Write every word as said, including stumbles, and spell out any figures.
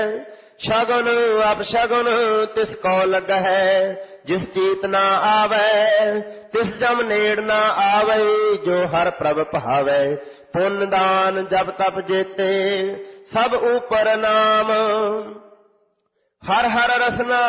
ਸ਼ਗੁਨ ਅਪਸ਼ਗੁਨ ਤਿਸ ਕੋ ਲੱਗਹਿ, ਜਿਸ ਚੀਤ ਨਾ ਆਵੈ ਤਿਸ ਜਮ ਨੇੜ ਨਾ ਆਵੈ। ਜੋ ਹਰ ਪ੍ਰਭ ਭਾਵੈ ਪੁੰਨ ਦਾਨ ਜਪ ਤਪ ਜੇਤੇ, ਸਭ ਉਪਰ ਨਾਮ। ਹਰ ਹਰ ਰਸਨਾ